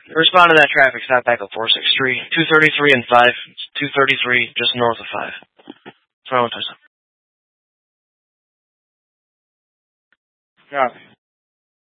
Respond to that traffic stop back up 463, 233 and 5, 233 just north of 5. That's what I want to say. Copy.